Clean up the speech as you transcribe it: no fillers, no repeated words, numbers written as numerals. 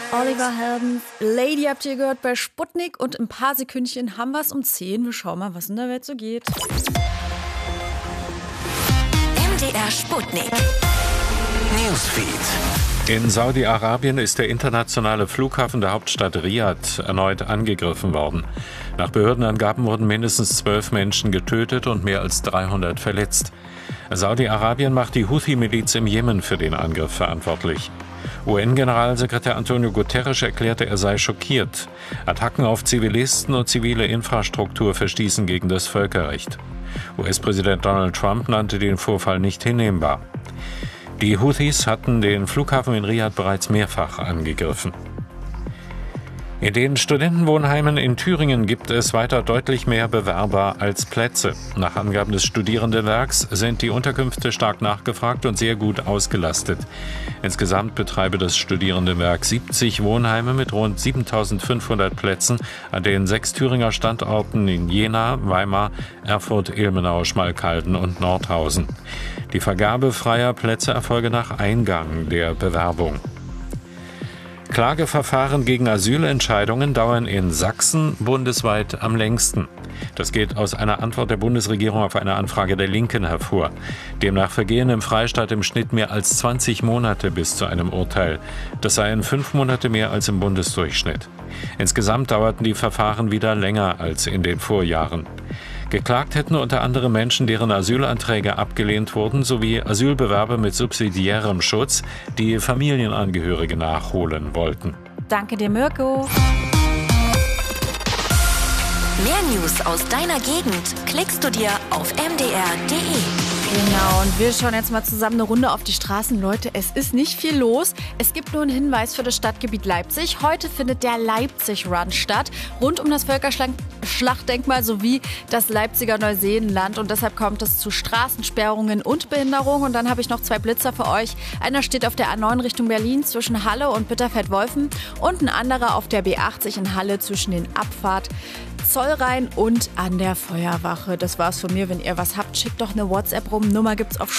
Oliver Heldens, Lady habt ihr gehört bei Sputnik und in ein paar Sekündchen haben wir es um 10. Wir schauen mal, was in der Welt so geht. MDR Sputnik. Newsfeed. In Saudi-Arabien ist der internationale Flughafen der Hauptstadt Riad erneut angegriffen worden. Nach Behördenangaben wurden mindestens 12 Menschen getötet und mehr als 300 verletzt. Saudi-Arabien macht die Houthi-Miliz im Jemen für den Angriff verantwortlich. UN-Generalsekretär Antonio Guterres erklärte, er sei schockiert. Attacken auf Zivilisten und zivile Infrastruktur verstießen gegen das Völkerrecht. US-Präsident Donald Trump nannte den Vorfall nicht hinnehmbar. Die Houthis hatten den Flughafen in Riad bereits mehrfach angegriffen. In den Studentenwohnheimen in Thüringen gibt es weiter deutlich mehr Bewerber als Plätze. Nach Angaben des Studierendenwerks sind die Unterkünfte stark nachgefragt und sehr gut ausgelastet. Insgesamt betreibe das Studierendenwerk 70 Wohnheime mit rund 7.500 Plätzen an den 6 Thüringer Standorten in Jena, Weimar, Erfurt, Ilmenau, Schmalkalden und Nordhausen. Die Vergabe freier Plätze erfolge nach Eingang der Bewerbung. Klageverfahren gegen Asylentscheidungen dauern in Sachsen bundesweit am längsten. Das geht aus einer Antwort der Bundesregierung auf eine Anfrage der Linken hervor. Demnach vergehen im Freistaat im Schnitt mehr als 20 Monate bis zu einem Urteil. Das seien 5 Monate mehr als im Bundesdurchschnitt. Insgesamt dauerten die Verfahren wieder länger als in den Vorjahren. Geklagt hätten unter anderem Menschen, deren Asylanträge abgelehnt wurden, sowie Asylbewerber mit subsidiärem Schutz, die Familienangehörige nachholen wollten. Danke dir, Mirko. Mehr News aus deiner Gegend klickst du dir auf mdr.de. Genau, und wir schauen jetzt mal zusammen eine Runde auf die Straßen. Leute, es ist nicht viel los. Es gibt nur einen Hinweis für das Stadtgebiet Leipzig. Heute findet der Leipzig-Run statt, rund um das Völkerschlachtdenkmal sowie das Leipziger Neuseenland. Und deshalb kommt es zu Straßensperrungen und Behinderungen. Und dann habe ich noch 2 Blitzer für euch. Einer steht auf der A9 Richtung Berlin zwischen Halle und Bitterfeld-Wolfen und ein anderer auf der B80 in Halle zwischen den Abfahrt Zollrhein und an der Feuerwache. Das war's von mir. Wenn ihr was habt, schickt doch eine WhatsApp rum. Nummer gibt's auf